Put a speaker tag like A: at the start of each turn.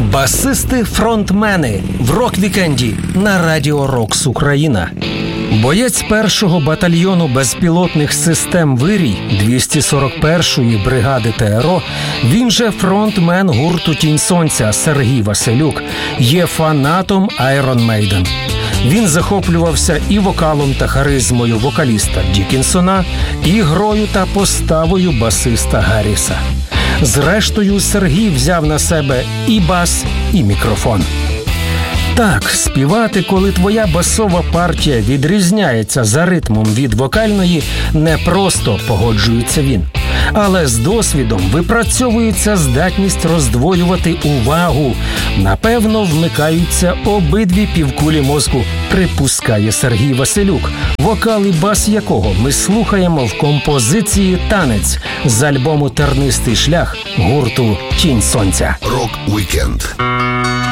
A: Басисти-фронтмени в рок-вікенді на Радіо Рокс Україна. Боєць 1-го батальйону безпілотних систем «Вирій» 241-ї бригади ТРО, він же фронтмен гурту «Тінь Сонця» Сергій Василюк, є фанатом Iron Maiden. Він захоплювався і вокалом та харизмою вокаліста Дікінсона, і грою та поставою басиста Гарріса. Зрештою, Сергій взяв на себе і бас, і мікрофон. Так, співати, коли твоя басова партія відрізняється за ритмом від вокальної, непросто, погоджується він. Але з досвідом випрацьовується здатність роздвоювати увагу. Напевно, вмикаються обидві півкулі мозку, припускає Сергій Василюк, вокал і бас якого ми слухаємо в композиції «Танець» з альбому «Тернистий шлях» гурту «Тінь Сонця».
B: Рок-вікенд.